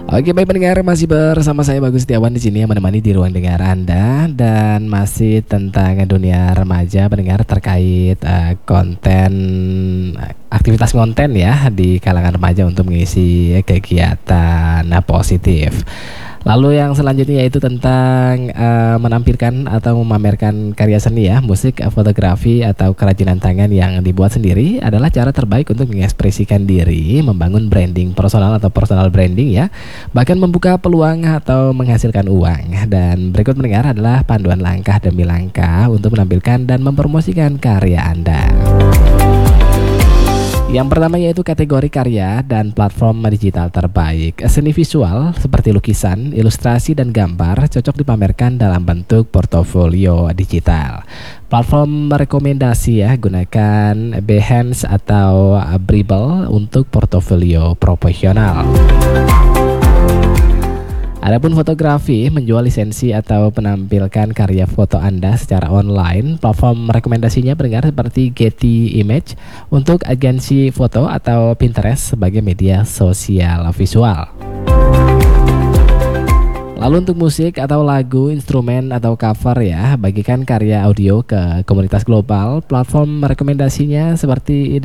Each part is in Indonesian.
Oke, baik pendengar, masih bersama saya Bagus Setiawan di sini yang menemani di ruang dengar Anda, dan masih tentang dunia remaja pendengar terkait konten, aktivitas konten ya di kalangan remaja untuk mengisi kegiatan positif. Lalu yang selanjutnya yaitu tentang menampilkan atau memamerkan karya seni ya, musik, fotografi atau kerajinan tangan yang dibuat sendiri adalah cara terbaik untuk mengekspresikan diri, membangun branding personal atau personal branding ya, bahkan membuka peluang atau menghasilkan uang. Dan berikut mendengar adalah panduan langkah demi langkah untuk menampilkan dan mempromosikan karya Anda. Yang pertama yaitu kategori karya dan platform digital terbaik. Seni visual seperti lukisan, ilustrasi, dan gambar cocok dipamerkan dalam bentuk portofolio digital. Platform rekomendasi ya, gunakan Behance atau Dribbble untuk portofolio profesional. Adapun fotografi, menjual lisensi atau menampilkan karya foto Anda secara online. Platform rekomendasinya pendengar seperti Getty Image untuk agensi foto atau Pinterest sebagai media sosial visual. Lalu untuk musik atau lagu, instrumen atau cover ya, bagikan karya audio ke komunitas global. Platform rekomendasinya seperti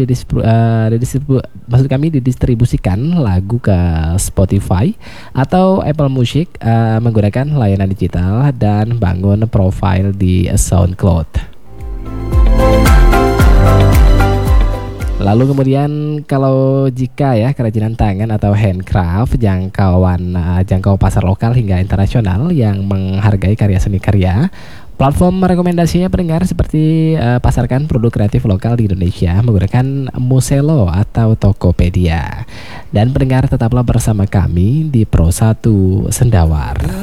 didistribusikan lagu ke Spotify atau Apple Music menggunakan layanan digital dan bangun profil di SoundCloud. Lalu kemudian kalau jika ya kerajinan tangan atau handcraft, jangkau pasar lokal hingga internasional yang menghargai karya seni karya. Platform rekomendasinya pendengar seperti pasarkan produk kreatif lokal di Indonesia menggunakan Muselo atau Tokopedia. Dan pendengar tetaplah bersama kami di Pro 1 Sendawar.